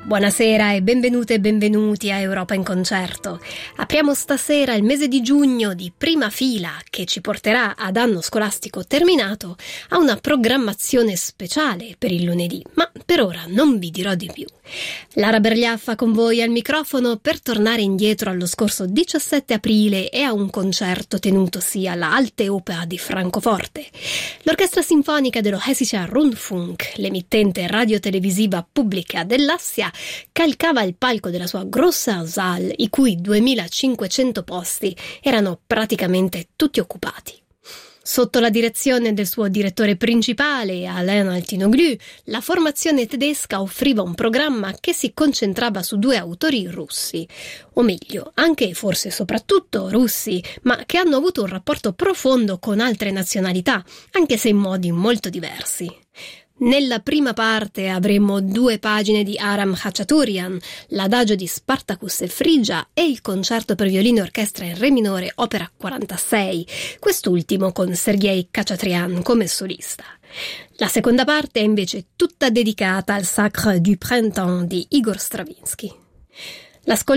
Buonasera e benvenute e benvenuti a Europa in Concerto. Apriamo stasera il mese di giugno di prima fila che ci porterà ad anno scolastico terminato a una programmazione speciale per il lunedì, ma per ora non vi dirò di più. Lara Bergliaffa con voi al microfono per tornare indietro allo scorso 17 aprile e a un concerto tenutosi alla Alte Oper di Francoforte. L'Orchestra Sinfonica dello Hessischer Rundfunk, l'emittente radiotelevisiva pubblica dell'Assia, calcava il palco della sua Grosser Saal, i cui 2500 posti erano praticamente tutti occupati. Sotto la direzione del suo direttore principale, Alain Altinoglu, la formazione tedesca offriva un programma che si concentrava su due autori russi, o meglio, anche e forse soprattutto russi, ma che hanno avuto un rapporto profondo con altre nazionalità, anche se in modi molto diversi. Nella prima parte avremo 2 pagine di Aram Khachaturian, l'adagio di Spartacus e Frigia e il concerto per violino e orchestra in re minore opera 46, quest'ultimo con Sergei Khachatryan come solista. La seconda parte è invece tutta dedicata al Sacre du Printemps di Igor Stravinsky.